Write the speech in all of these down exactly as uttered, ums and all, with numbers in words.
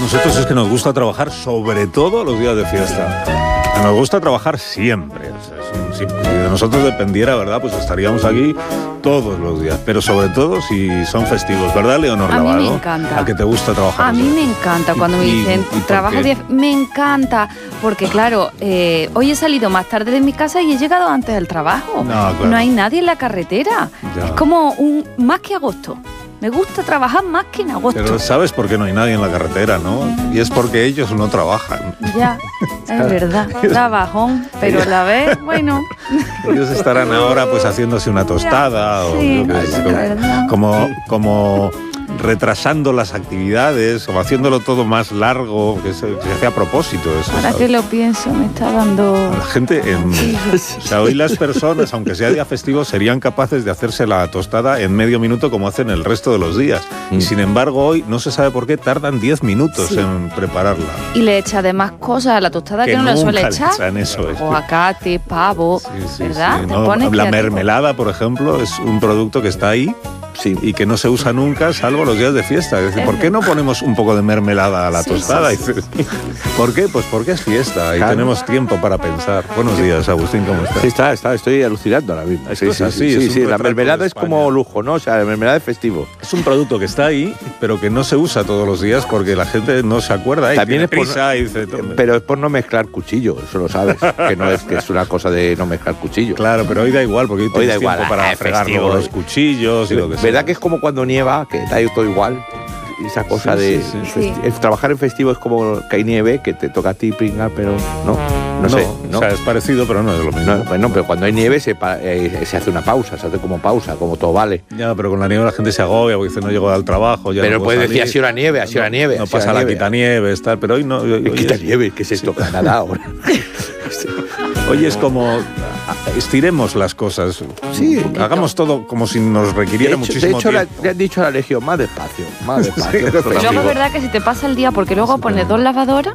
nosotros es que nos gusta trabajar sobre todo los días de fiesta. Nos gusta trabajar siempre. O sea, es un, si de nosotros dependiera, ¿verdad? Pues estaríamos aquí todos los días. Pero sobre todo si son festivos, ¿verdad, Leonor A Lavado? mí me encanta. ¿A que te gusta trabajar? A mí me encanta cuando me dicen, trabajo diez... Me encanta, porque claro, eh, hoy he salido más tarde de mi casa y he llegado antes del trabajo. No, claro. No hay nadie en la carretera. Ya. Es como un más que agosto. Me gusta trabajar más que en agosto. Pero ¿sabes por qué no hay nadie en la carretera, no? Y es porque ellos no trabajan. Ya, es verdad. Trabajón, pero a la vez, bueno. Ellos estarán ahora pues haciéndose una tostada o sí, yo qué sé, es como, verdad. como, como retrasando las actividades o haciéndolo todo más largo, que se, que se hace a propósito eso. Ahora ¿sabes? que lo pienso, me está dando... La gente, en, o sea, hoy las personas, aunque sea día festivo, serían capaces de hacerse la tostada en medio minuto como hacen el resto de los días. Mm. Y sin embargo hoy, no se sabe por qué, tardan diez minutos sí. en prepararla. Y le echa además cosas a la tostada que, que no le suele echar. Echan eso, es. Aguacate, pavo, sí, sí, ¿verdad? Sí, Te no, pone la creativo. mermelada, por ejemplo, es un producto que está ahí. Sí. Y que no se usa nunca, salvo los días de fiesta. Es decir, ¿por qué no ponemos un poco de mermelada a la sí, tostada? Sí, sí. ¿Por qué? Pues porque es fiesta y claro. tenemos tiempo para pensar. Buenos días, Agustín, ¿cómo estás? Sí, está, está, estoy alucinando ahora mismo. Sí, sí, sí, sí, sí la mermelada es como lujo, ¿no? O sea, la mermelada es festivo. Es un producto que está ahí, pero que no se usa todos los días porque la gente no se acuerda. También es prisa por, y dice, pero es por no mezclar cuchillo, eso lo sabes. Que no es que es una cosa de no mezclar cuchillo. Claro, pero hoy da igual, porque hoy, hoy da igual tiempo para ah, fregar festivo, luego los cuchillos y lo que sea. ¿Verdad que es como cuando nieva, que da todo igual? Esa cosa sí, de... Sí, sí. Sí. Trabajar en festivo es como que hay nieve, que te toca a ti pringar, pero no, no, no sé. ¿no? O sea, es parecido, pero no es lo mismo. No, pues no, pero cuando hay nieve se, eh, se hace una pausa, se hace como pausa, como todo vale. Ya, pero con la nieve la gente se agobia porque dice no llego al trabajo. Ya pero no puedes decir, salir. ha sido la nieve, ha sido no, la nieve. No pasa la quitanieves, tal, pero hoy no... Hoy, hoy quitanieves, es... ¿qué es esto? Sí. Nada ahora. Hoy es como... estiremos las cosas. Sí. Hagamos todo como si nos requiriera de hecho, muchísimo de hecho, tiempo. Le han dicho a la Legión, más despacio, más despacio. Sí, luego es verdad que si te pasa el día, porque luego pones dos lavadoras,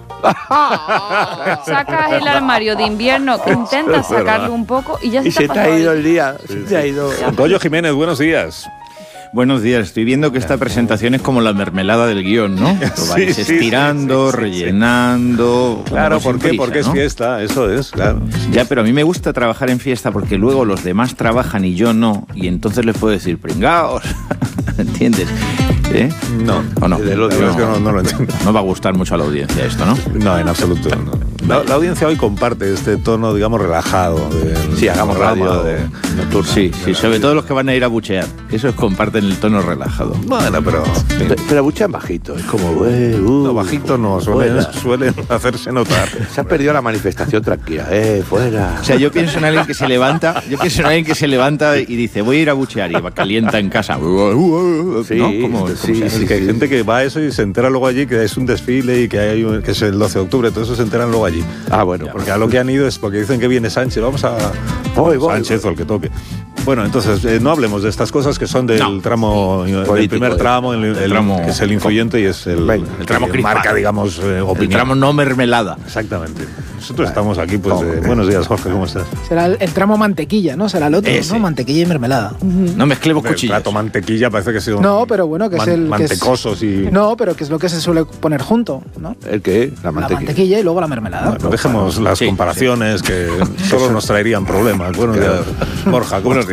sacas el armario de invierno que intentas sacarlo un poco y ya se y te se te ha ido el día. Sí, se te ha ido. Goyo Jiménez, buenos días. Buenos días, estoy viendo que esta presentación es como la mermelada del guión, ¿no? Lo vais sí, estirando, sí, sí, sí, rellenando... Sí. Claro, ¿por qué? Prisa, porque ¿no? es fiesta, eso es, claro. Ya, pero a mí me gusta trabajar en fiesta porque luego los demás trabajan y yo no, y entonces les puedo decir, pringaos, ¿entiendes? ¿Eh? No, ¿o no? Lo digo, no, es que no, no lo entiendo. No va a gustar mucho a la audiencia esto, ¿no? No, en absoluto. No. La, la audiencia hoy comparte este tono, digamos, relajado. Del, sí, hagamos radio de, nocturno. Sí, sí, sobre todo los que van a ir a buchear. Esos comparten el tono relajado. Bueno, pero... Pero, pero buchean bajito, es como... Eh, uh, no, bajito no, suelen, suelen hacerse notar. Se ha perdido la manifestación tranquila, eh, fuera. O sea, yo pienso en alguien que se levanta, yo pienso en alguien que se levanta y dice, voy a ir a buchear, y va, calienta en casa. Sí, ¿no? ¿Cómo, sí, cómo sí, es que hay sí. gente que va a eso y se entera luego allí que es un desfile y que, hay un, que es el doce de octubre, todo eso se enteran luego allí. Ah, bueno. Porque a lo que han ido es porque dicen que viene Sánchez, vamos a... Voy, voy, Sánchez voy. o el que toque. Bueno, entonces, eh, no hablemos de estas cosas que son del no. tramo, del Político, primer tramo, el, el, el tramo, que es el influyente y es el, Venga, el tramo que marca, digamos, eh, opinión. El tramo no mermelada. Exactamente. Nosotros estamos aquí, pues, eh, buenos días, Jorge, ¿cómo estás? Será el, el tramo mantequilla, ¿no? Será el otro, Ese. ¿no? Mantequilla y mermelada. Uh-huh. No mezclemos El cuchillos. plato mantequilla parece que ha sido No, pero bueno, que man, es el... mantecosos que es, y... No, pero que es lo que se suele poner junto, ¿no? ¿El qué? La La mantequilla. mantequilla y luego la mermelada. Bueno, dejemos las sí, comparaciones sí. que solo nos traerían problemas. Buenos días, Borja, ¿cómo estás?